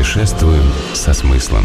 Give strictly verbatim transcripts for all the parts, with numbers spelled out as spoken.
Путешествуем со смыслом.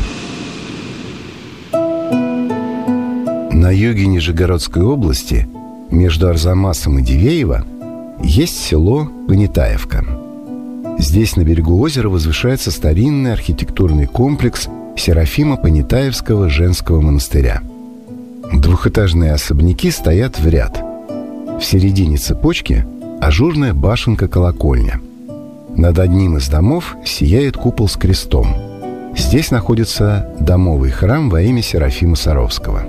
На юге Нижегородской области, между Арзамасом и Дивеево, есть село Понятаевка. Здесь на берегу озера возвышается старинный архитектурный комплекс Серафимо-Понятаевского женского монастыря. Двухэтажные особняки стоят в ряд. В середине цепочки ажурная башенка-колокольня. Над одним из домов сияет купол с крестом. Здесь находится домовый храм во имя Серафима Саровского.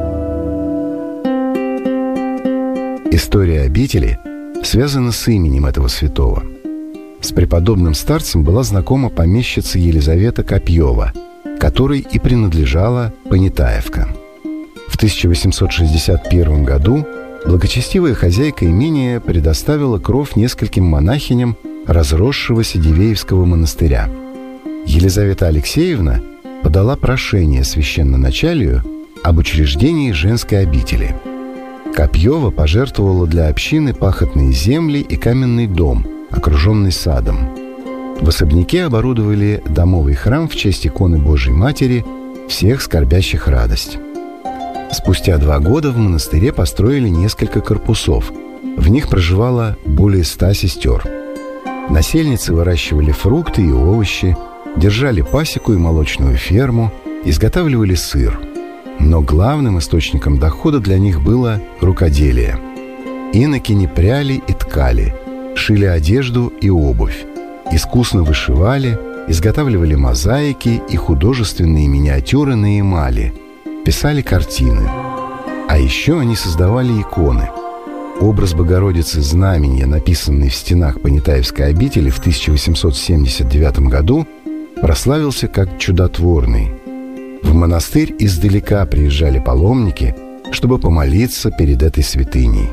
История обители связана с именем этого святого. С преподобным старцем была знакома помещица Елизавета Копьева, которой и принадлежала Понятаевка. В тысяча восемьсот шестьдесят первом году благочестивая хозяйка имения предоставила кров нескольким монахиням разросшегося Дивеевского монастыря. Елизавета Алексеевна подала прошение священноначалию об учреждении женской обители. Копьева пожертвовала для общины пахотные земли и каменный дом, окруженный садом. В особняке оборудовали домовый храм в честь иконы Божией Матери всех скорбящих радость. Спустя два года в монастыре построили несколько корпусов. В них проживало более ста сестер. Насельницы выращивали фрукты и овощи, держали пасеку и молочную ферму, изготавливали сыр. Но главным источником дохода для них было рукоделие. Инокини пряли и ткали, шили одежду и обувь, искусно вышивали, изготавливали мозаики и художественные миниатюры на эмали, писали картины. А еще они создавали иконы. Образ Богородицы Знамения, написанный в стенах Понятаевской обители в тысяча восемьсот семьдесят девятом году, прославился как чудотворный. В монастырь издалека приезжали паломники, чтобы помолиться перед этой святыней.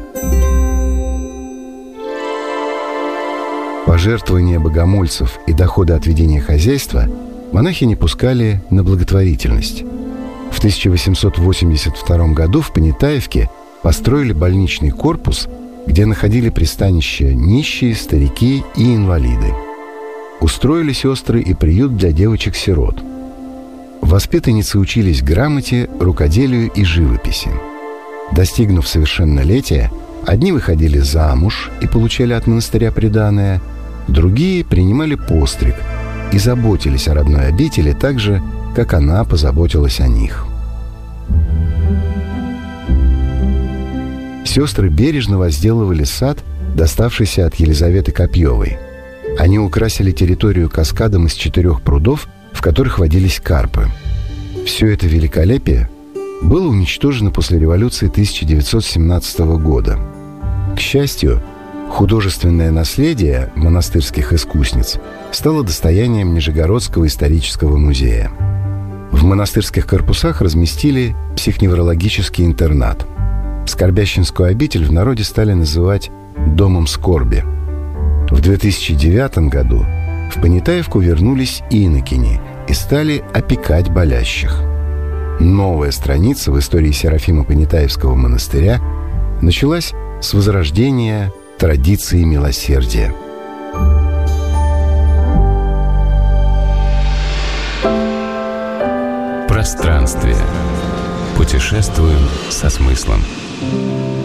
Пожертвования богомольцев и доходы от ведения хозяйства монахи не пускали на благотворительность. В тысяча восемьсот восемьдесят втором году в Понятаевке построили больничный корпус, где находили пристанище нищие, старики и инвалиды. Устроили сестры и приют для девочек-сирот. Воспитанницы учились грамоте, рукоделию и живописи. Достигнув совершеннолетия, одни выходили замуж и получали от монастыря приданое, другие принимали постриг и заботились о родной обители так же, как она позаботилась о них. Сестры бережно возделывали сад, доставшийся от Елизаветы Копьевой. Они украсили территорию каскадом из четырех прудов, в которых водились карпы. Все это великолепие было уничтожено после революции тысяча девятьсот семнадцатого года. К счастью, художественное наследие монастырских искусниц стало достоянием Нижегородского исторического музея. В монастырских корпусах разместили психоневрологический интернат. Скорбящинскую обитель в народе стали называть «домом скорби». В две тысячи девятом году в Понятаевку вернулись инокини и стали опекать болящих. Новая страница в истории Серафимо-Понятаевского монастыря началась с возрождения традиции милосердия. Пространствие. Путешествуем со смыслом.